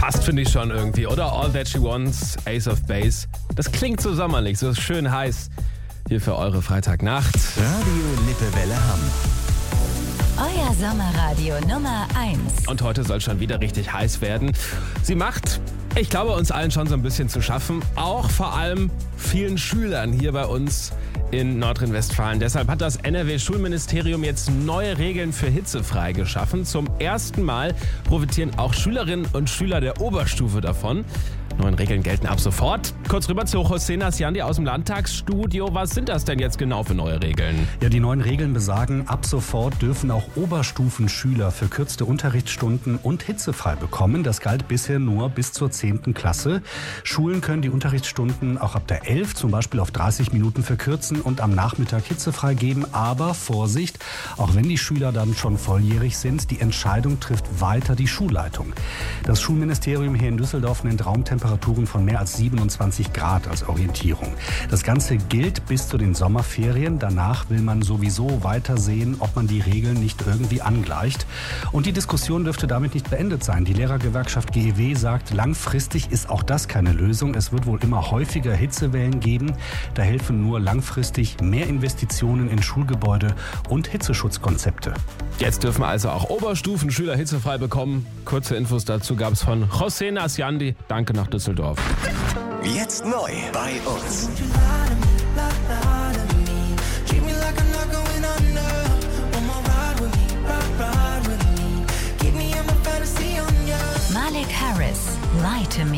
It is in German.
Passt, finde ich schon irgendwie, oder? All That She Wants, Ace of Base. Das klingt so sommerlich, so schön heiß. Hier für eure Freitagnacht. Radio Lippewelle Hamm. Euer Sommerradio Nummer 1. Und heute soll schon wieder richtig heiß werden. Sie macht, ich glaube, uns allen schon so ein bisschen zu schaffen. Auch vor allem vielen Schülern hier bei uns in Nordrhein-Westfalen. Deshalb hat das NRW-Schulministerium jetzt neue Regeln für hitzefrei geschaffen. Zum ersten Mal profitieren auch Schülerinnen und Schüler der Oberstufe davon. Neuen Regeln gelten ab sofort. Kurz rüber zu Hossein Asjandi aus dem Landtagsstudio. Was sind das denn jetzt genau für neue Regeln? Ja, die neuen Regeln besagen, ab sofort dürfen auch Oberstufenschüler verkürzte Unterrichtsstunden und hitzefrei bekommen. Das galt bisher nur bis zur 10. Klasse. Schulen können die Unterrichtsstunden auch ab der 11 zum Beispiel auf 30 Minuten verkürzen und am Nachmittag hitzefrei geben. Aber Vorsicht, auch wenn die Schüler dann schon volljährig sind, die Entscheidung trifft weiter die Schulleitung. Das Schulministerium hier in Düsseldorf nennt Raumtemperaturen von mehr als 27 Grad als Orientierung. Das Ganze gilt bis zu den Sommerferien. Danach will man sowieso weiter sehen, ob man die Regeln nicht irgendwie angleicht. Und die Diskussion dürfte damit nicht beendet sein. Die Lehrergewerkschaft GEW sagt, langfristig ist auch das keine Lösung. Es wird wohl immer häufiger Hitzewellen geben. Da helfen nur langfristig mehr Investitionen in Schulgebäude und Hitzeschutzkonzepte. Jetzt dürfen also auch Oberstufenschüler hitzefrei bekommen. Kurze Infos dazu gab es von Hossein Asjandi. Danke nach Düsseldorf. Jetzt neu bei uns. Malik Harris, Lie to Me.